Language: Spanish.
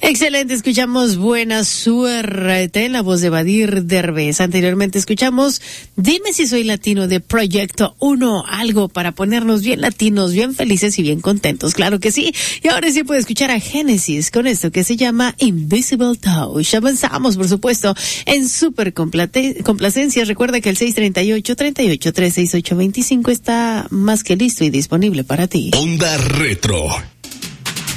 Excelente, escuchamos Buena Suerte en la voz de Badir Derbez. Anteriormente escuchamos Dime si soy latino de Proyecto 1, algo para ponernos bien latinos, bien felices y bien contentos, claro que sí. Y ahora sí puede escuchar a Génesis con esto que se llama Invisible Touch. Avanzamos, por supuesto, en súper complacencias. Recuerda que el 638-38-368-25 está más que listo y disponible para ti. Onda Retro.